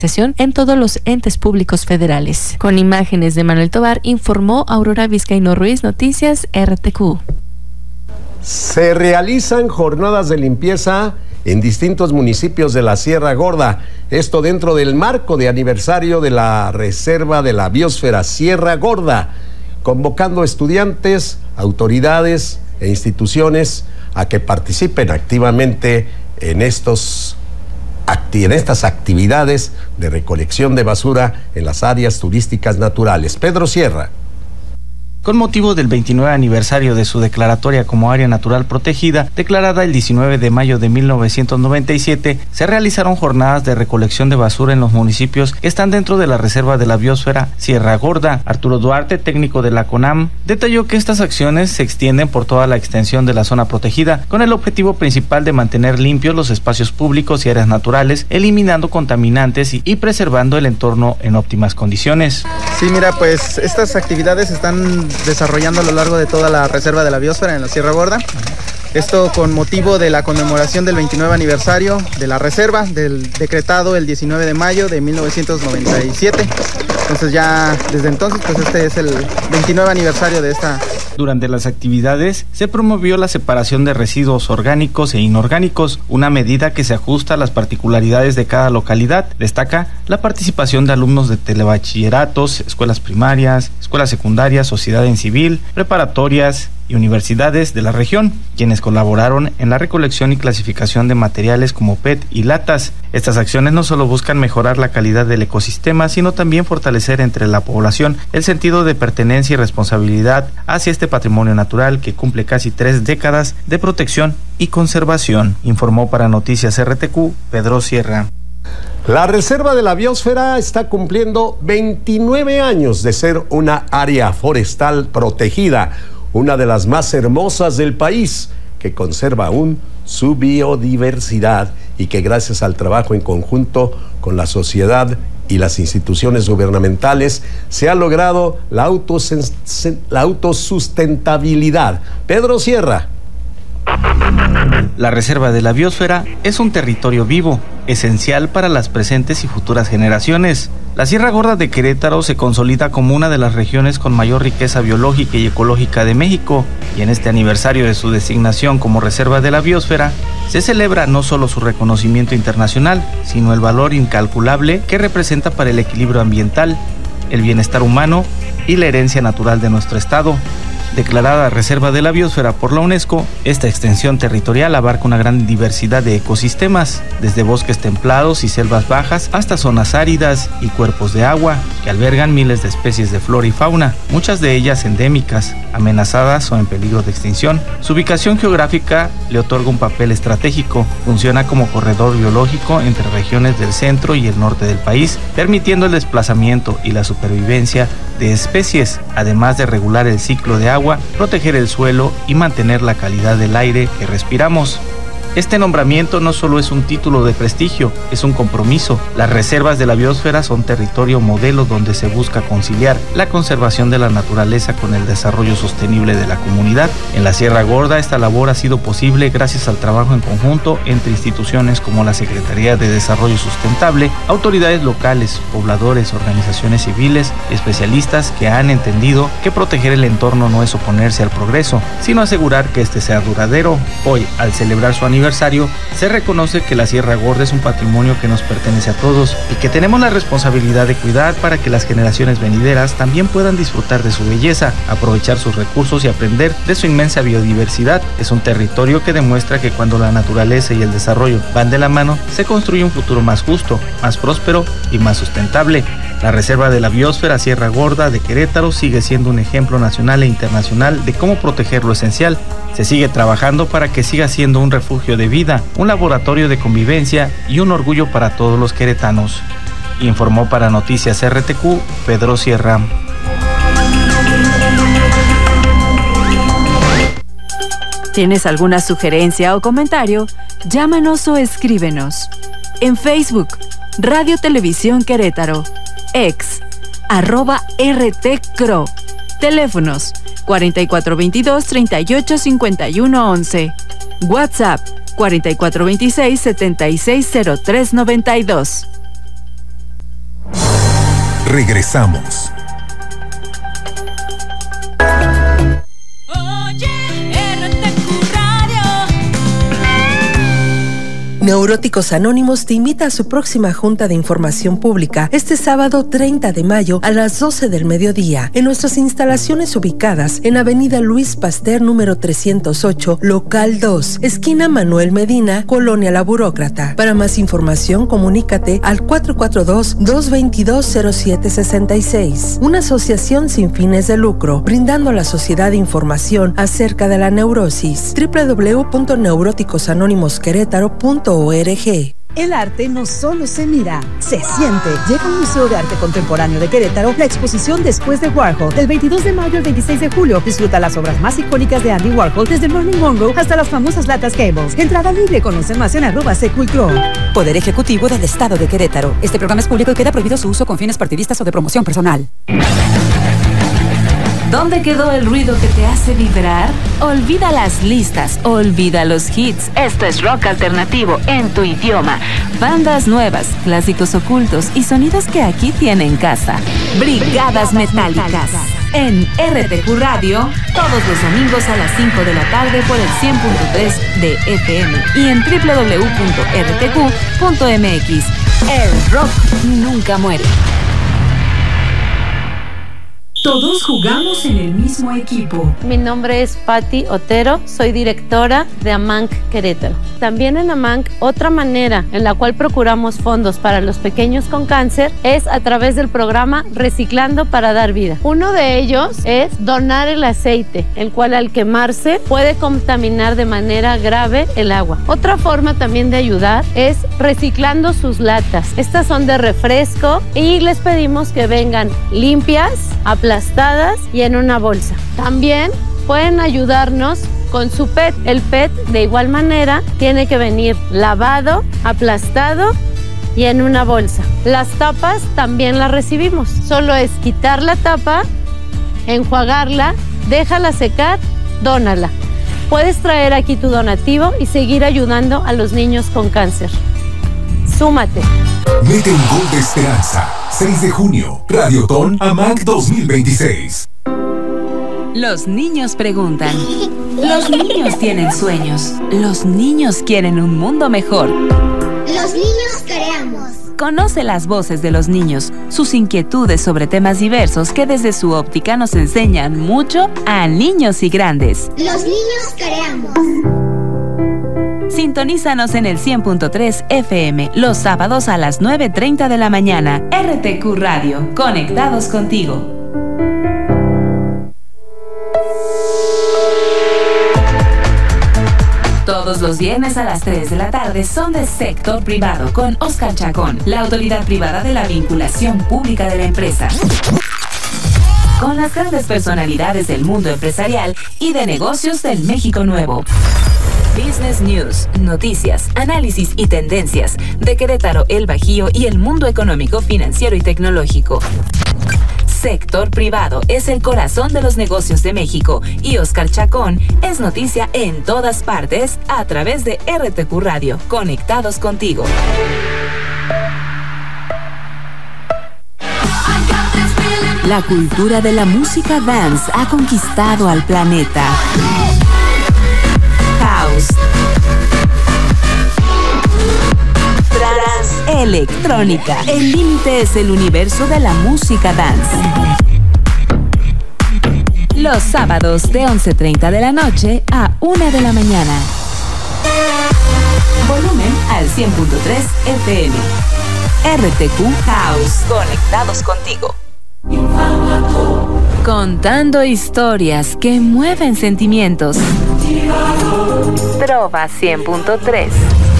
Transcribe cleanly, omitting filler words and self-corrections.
en todos los entes públicos federales. Con imágenes de Manuel Tobar, informó Aurora Vizcaíno Ruiz, Noticias RTQ. Se realizan jornadas de limpieza en distintos municipios de la Sierra Gorda. Esto dentro del marco de aniversario de la Reserva de la Biosfera Sierra Gorda, convocando estudiantes, autoridades e instituciones a que participen activamente en estas actividades de recolección de basura en las áreas turísticas naturales. Pedro Sierra. Con motivo del 29 aniversario de su declaratoria como área natural protegida, declarada el 19 de mayo de 1997, se realizaron jornadas de recolección de basura en los municipios que están dentro de la Reserva de la Biosfera Sierra Gorda. Arturo Duarte, técnico de la CONAM, detalló que estas acciones se extienden por toda la extensión de la zona protegida, con el objetivo principal de mantener limpios los espacios públicos y áreas naturales, eliminando contaminantes y preservando el entorno en óptimas condiciones. Sí, mira, pues estas actividades están desarrollando a lo largo de toda la Reserva de la Biosfera en la Sierra Gorda. Esto con motivo de la conmemoración del 29 aniversario de la reserva, del decretado el 19 de mayo de 1997. Entonces ya desde entonces, pues este es el 29 aniversario de esta. Durante las actividades se promovió la separación de residuos orgánicos e inorgánicos, una medida que se ajusta a las particularidades de cada localidad. Destaca la participación de alumnos de telebachilleratos, escuelas primarias, escuelas secundarias, sociedad en civil, preparatorias y universidades de la región, quienes colaboraron en la recolección y clasificación de materiales como PET y latas. Estas acciones no solo buscan mejorar la calidad del ecosistema, sino también fortalecer entre la población el sentido de pertenencia y responsabilidad hacia este patrimonio natural que cumple casi 3 décadas de protección y conservación, informó para Noticias RTQ Pedro Sierra. La Reserva de la Biosfera está cumpliendo 29 años de ser una área forestal protegida, una de las más hermosas del país, que conserva aún su biodiversidad y que gracias al trabajo en conjunto con la sociedad y las instituciones gubernamentales se ha logrado la autosustentabilidad. Pedro Sierra. La Reserva de la Biosfera es un territorio vivo, esencial para las presentes y futuras generaciones. La Sierra Gorda de Querétaro se consolida como una de las regiones con mayor riqueza biológica y ecológica de México, y en este aniversario de su designación como Reserva de la Biosfera, se celebra no solo su reconocimiento internacional, sino el valor incalculable que representa para el equilibrio ambiental, el bienestar humano y la herencia natural de nuestro estado. Declarada Reserva de la Biosfera por la UNESCO, esta extensión territorial abarca una gran diversidad de ecosistemas, desde bosques templados y selvas bajas hasta zonas áridas y cuerpos de agua, que albergan miles de especies de flora y fauna, muchas de ellas endémicas, amenazadas o en peligro de extinción. Su ubicación geográfica le otorga un papel estratégico, funciona como corredor biológico entre regiones del centro y el norte del país, permitiendo el desplazamiento y la supervivencia de especies, además de regular el ciclo de agua, proteger el suelo y mantener la calidad del aire que respiramos. Este nombramiento no solo es un título de prestigio, es un compromiso. Las reservas de la biosfera son territorio modelo donde se busca conciliar la conservación de la naturaleza con el desarrollo sostenible de la comunidad. En la Sierra Gorda, esta labor ha sido posible gracias al trabajo en conjunto entre instituciones como la Secretaría de Desarrollo Sustentable, autoridades locales, pobladores, organizaciones civiles, especialistas que han entendido que proteger el entorno no es oponerse al progreso, sino asegurar que este sea duradero. Hoy, al celebrar su aniversario, se reconoce que la Sierra Gorda es un patrimonio que nos pertenece a todos y que tenemos la responsabilidad de cuidar para que las generaciones venideras también puedan disfrutar de su belleza, aprovechar sus recursos y aprender de su inmensa biodiversidad. Es un territorio que demuestra que cuando la naturaleza y el desarrollo van de la mano, se construye un futuro más justo, más próspero y más sustentable. La Reserva de la Biosfera Sierra Gorda de Querétaro sigue siendo un ejemplo nacional e internacional de cómo proteger lo esencial. Se sigue trabajando para que siga siendo un refugio de vida, un laboratorio de convivencia y un orgullo para todos los queretanos. Informó para Noticias RTQ Pedro Sierra. ¿Tienes alguna sugerencia o comentario? Llámanos o escríbenos. En Facebook, Radio Televisión Querétaro. Ex, @RTCRO. Teléfonos 4422-385111. WhatsApp 4426-760392. Regresamos. Neuróticos Anónimos te invita a su próxima junta de información pública este sábado 30 de mayo a las 12 del mediodía en nuestras instalaciones ubicadas en Avenida Luis Pasteur número 308, local 2, esquina Manuel Medina, Colonia La Burócrata. Para más información, comunícate al 442-222-0766. Una asociación sin fines de lucro, brindando a la sociedad información acerca de la neurosis. www.neuróticosanónimosquerétaro.org. El arte no solo se mira, se siente. Llega al Museo de Arte Contemporáneo de Querétaro la exposición Después de Warhol, del 22 de mayo al 26 de julio. Disfruta las obras más icónicas de Andy Warhol, desde Marilyn Monroe hasta las famosas latas Cables. Entrada libre, conoce más en @secultro. Poder Ejecutivo del Estado de Querétaro. Este programa es público y queda prohibido su uso con fines partidistas o de promoción personal. ¿Dónde quedó el ruido que te hace vibrar? Olvida las listas, olvida los hits. Esto es rock alternativo en tu idioma. Bandas nuevas, clásicos ocultos y sonidos que aquí tienen casa. Brigadas Metálicas. En RTQ Radio, todos los domingos a las 5 de la tarde por el 100.3 de FM y en www.rtq.mx. El rock nunca muere. Todos jugamos en el mismo equipo. Mi nombre es Patti Otero, soy directora de AMANC Querétaro. También en AMANC, otra manera en la cual procuramos fondos para los pequeños con cáncer es a través del programa Reciclando para Dar Vida. Uno de ellos es donar el aceite, el cual al quemarse puede contaminar de manera grave el agua. Otra forma también de ayudar es reciclando sus latas. Estas son de refresco y les pedimos que vengan limpias, aplastadas y en una bolsa. También pueden ayudarnos con su PET. El PET de igual manera tiene que venir lavado, aplastado y en una bolsa. Las tapas también las recibimos. Solo es quitar la tapa, enjuagarla, déjala secar, dónala. Puedes traer aquí tu donativo y seguir ayudando a los niños con cáncer. Súmate. Mete un gol de esperanza. 6 de junio, Radiotón AMANC 2026. Los niños preguntan. Los niños tienen sueños. Los niños quieren un mundo mejor. Los niños creamos. Conoce las voces de los niños, sus inquietudes sobre temas diversos que desde su óptica nos enseñan mucho a niños y grandes. Los niños creamos. Sintonízanos en el 100.3 FM los sábados a las 9:30 de la mañana. RTQ Radio, conectados contigo. Todos los viernes a las 3 de la tarde son de Sector Privado con Oscar Chacón, la autoridad privada de la vinculación pública de la empresa. Con las grandes personalidades del mundo empresarial y de negocios del México Nuevo. Business News, noticias, análisis y tendencias de Querétaro, el Bajío y el mundo económico, financiero y tecnológico. Sector Privado es el corazón de los negocios de México y Oscar Chacón es noticia en todas partes a través de RTQ Radio, conectados contigo. La cultura de la música dance ha conquistado al planeta. House, trance, electrónica. El límite es el universo de la música dance. Los sábados de 11:30 de la noche a 1 de la mañana. Volumen al 100.3 FM. RTQ House. Conectados contigo. Contando historias que mueven sentimientos. Trova 100.3.